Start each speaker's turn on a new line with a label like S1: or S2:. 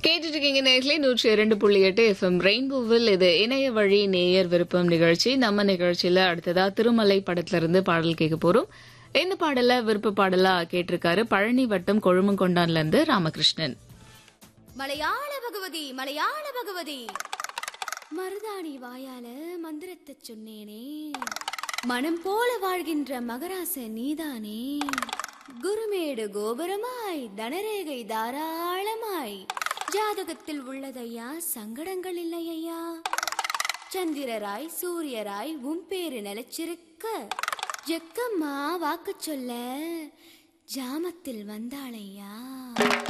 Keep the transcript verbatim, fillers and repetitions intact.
S1: கேட்டுட்டு இருக்கீங்க நேர்களே நூற்றி இரண்டு புள்ளி எட்டு எஃப்எம் ரெயின்போவில் இது இணைய வழி நேயர் விருப்பம் நிகழ்ச்சி. நம்ம நிகழ்ச்சியில அடுத்ததா திருமலை படத்துல இருந்து பாடல் கேட்க போறோம். இந்த பாடல விருப்ப பாடலா கேட்டிருக்காரு பழனி வட்டம் கொழுமங்கொண்டான்ல இருந்து ராமகிருஷ்ணன்.
S2: மலையாள பகவதி மலையாள பகவதி மருதாணி வாயால மந்திரத்தை சொன்னேனே, மனம் போல வாழ்கின்ற மகராச நீதானே, குருமேடு கோபுரமாய் தனரேகை தாராளமாய் ஜாதகத்தில் உள்ளதையா, சங்கடங்கள் இல்லையா, சந்திரராய் சூரியராய் உன் பேரு நிலைச்சிருக்க, ஜக்கம்மா வாக்கு சொல்ல ஜாமத்தில் வந்தாளையா.